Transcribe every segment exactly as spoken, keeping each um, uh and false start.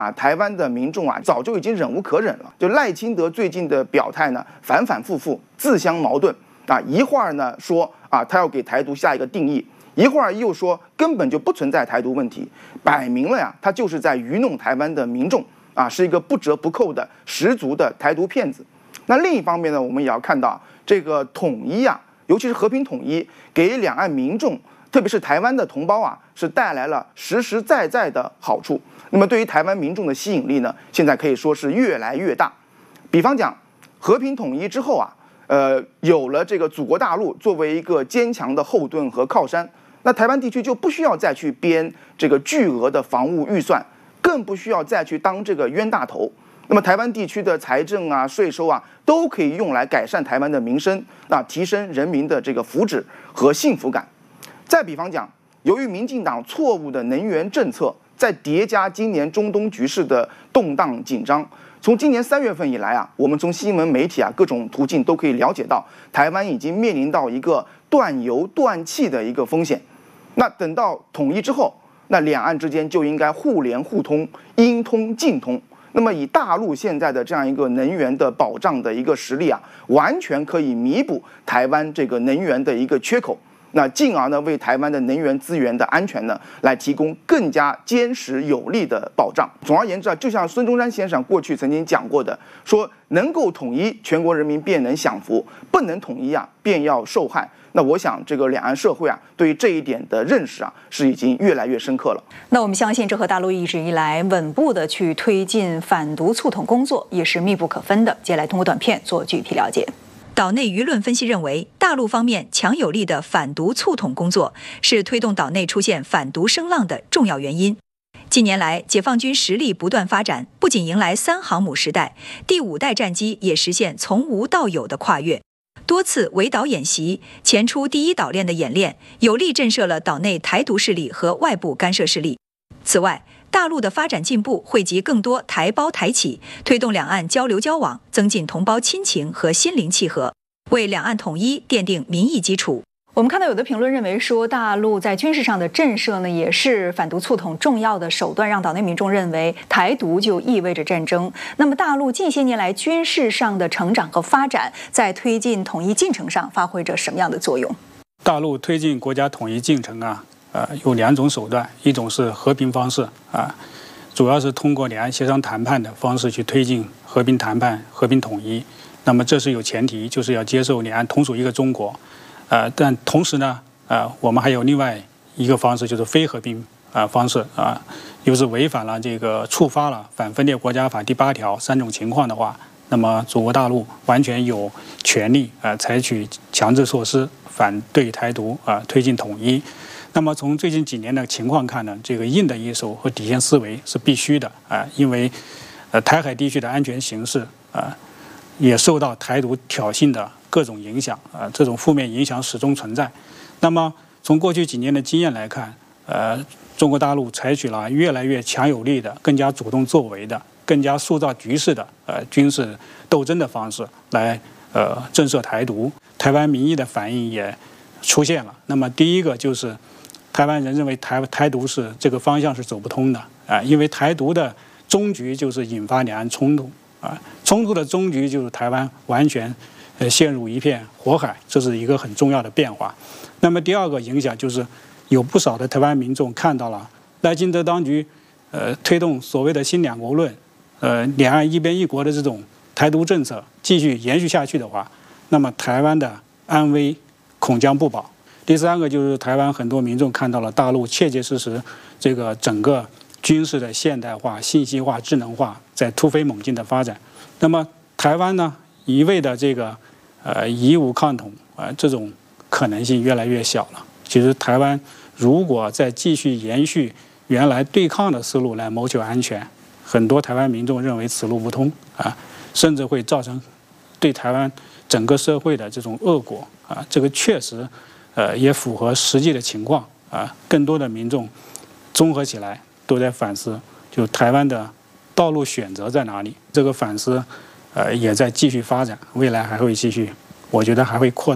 啊，台湾的民众啊，早就已经忍无可忍了。就赖清德最近的表态呢，反反复复，自相矛盾啊。一会儿呢说啊，他要给台独下一个定义，一会儿又说根本就不存在台独问题，摆明了呀，他就是在愚弄台湾的民众啊，是一个不折不扣的十足的台独骗子。那另一方面呢，我们也要看到这个统一啊，尤其是和平统一，给两岸民众，特别是台湾的同胞啊，是带来了实实在在的好处。那么对于台湾民众的吸引力呢，现在可以说是越来越大。比方讲，和平统一之后啊，呃，有了这个祖国大陆作为一个坚强的后盾和靠山，那台湾地区就不需要再去编这个巨额的防务预算，更不需要再去当这个冤大头。那么台湾地区的财政啊、税收啊，都可以用来改善台湾的民生，啊，提升人民的这个福祉和幸福感。再比方讲，由于民进党错误的能源政策，再叠加今年中东局势的动荡紧张，从今年三月份以来啊，我们从新闻媒体啊各种途径都可以了解到，台湾已经面临到一个断油断气的一个风险。那等到统一之后，那两岸之间就应该互联互通，应通尽通。那么以大陆现在的这样一个能源的保障的一个实力啊，完全可以弥补台湾这个能源的一个缺口。那进而呢，为台湾的能源资源的安全呢，来提供更加坚实有力的保障。总而言之啊，就像孙中山先生过去曾经讲过的，说能够统一，全国人民便能享福；不能统一啊，便要受害。那我想，这个两岸社会啊，对于这一点的认识啊，是已经越来越深刻了。 那我们相信，这和大陆一直以来稳步的去推进反独促统工作也是密不可分的。接下来通过短片做具体了解。岛内舆论分析认为，大陆方面强有力的反独促统工作是推动岛内出现反独声浪的重要原因。近年来，解放军实力不断发展，不仅迎来三航母时代，第五代战机也实现从无到有的跨越。多次围岛演习、前出第一岛链的演练，有力震慑了岛内台独势力和外部干涉势力。此外，大陆的发展进步汇集更多台胞台企，推动两岸交流交往，增进同胞亲情和心灵契合，为两岸统一奠定民意基础。我们看到有的评论认为说，大陆在军事上的震慑呢，也是反独促统重要的手段，让岛内民众认为台独就意味着战争。那么，大陆近些年来军事上的成长和发展，在推进统一进程上发挥着什么样的作用？ 大陆推进国家统一进程啊，呃，有两种手段，一种是和平方式啊，主要是通过两岸协商谈判的方式去推进和平谈判、和平统一。那么这是有前提，就是要接受两岸同属一个中国。呃，但同时呢，呃，我们还有另外一个方式，就是非和平啊、呃、方式啊，又是违反了这个触发了反分裂国家法第八条三种情况的话，那么中国大陆完全有权利啊、呃、采取强制措施反对台独啊、呃，推进统一。那么从最近几年的情况看呢，这个硬的一手和底线思维是必须的啊、呃，因为呃台海地区的安全形势啊、呃、也受到台独挑衅的各种影响啊、呃，这种负面影响始终存在。那么从过去几年的经验来看，呃，中国大陆采取了越来越强有力的、更加主动作为的、更加塑造局势的呃军事斗争的方式来呃震慑台独。台湾民意的反应也出现了。那么第一个就是台湾人认为台台独是这个方向是走不通的啊、呃，因为台独的终局就是引发两岸冲突啊、呃，冲突的终局就是台湾完全呃陷入一片火海，这是一个很重要的变化。那么第二个影响就是有不少的台湾民众看到了赖清德当局呃推动所谓的新两国论，呃两岸一边一国的这种台独政策继续延续下去的话，那么台湾的安危恐将不保。第三个就是台湾很多民众看到了大陆切切实实这个整个军事的现代化、信息化、智能化在突飞猛进的发展。那么台湾呢，一味的这个呃以武抗统啊、呃，这种可能性越来越小了。其实台湾如果再继续延续原来对抗的思路来谋求安全，很多台湾民众认为此路不通啊，甚至会造成对台湾整个社会的这种恶果啊。这个确实呃也符合实际的情况啊。更多的民众综合起来都在反思，就台湾的道路选择在哪里？这个反思呃也在继续发展，未来还会继续，我觉得还会扩大。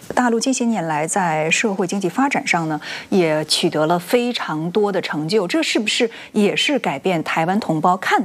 大陆近些年来在社会经济发展上呢，也取得了非常多的成就，这是不是也是改变台湾同胞看